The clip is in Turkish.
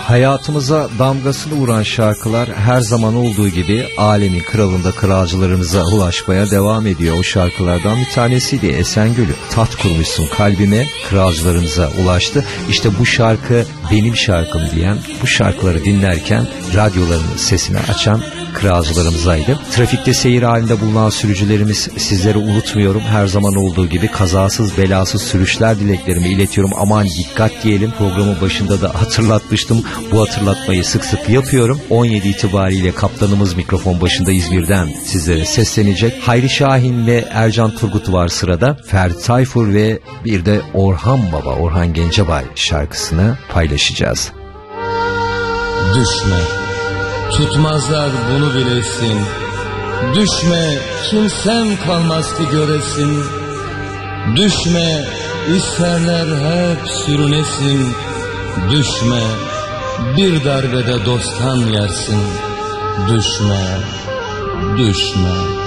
Hayatımıza damgasını vuran şarkılar her zaman olduğu gibi alemin kralında kralcılarımıza ulaşmaya devam ediyor. O şarkılardan bir tanesiydi Esengül'ü. Tat kurmuşsun kalbime, kralcılarımıza ulaştı. İşte bu şarkı benim şarkım diyen, bu şarkıları dinlerken radyolarının sesini açan kralcılarımızaydı. Trafikte seyir halinde bulunan sürücülerimiz, sizleri unutmuyorum. Her zaman olduğu gibi kazasız belasız sürüşler dileklerimi iletiyorum. Aman dikkat diyelim. Programın başında da hatırlatmıştım. Bu hatırlatmayı sık sık yapıyorum. 17 itibariyle kaptanımız mikrofon başında İzmir'den sizlere seslenecek. Hayri Şahin ve Ercan Turgut var sırada. Ferdi Tayfur ve bir de Orhan Baba, Orhan Gencebay şarkısını paylaşacağız. Düşme, tutmazlar bunu bilesin. Düşme, kimsem kalmaz ki göresin. Düşme, isterler hep sürünesin. Düşme, bir darbede dosttan yersin. Düşme, düşme.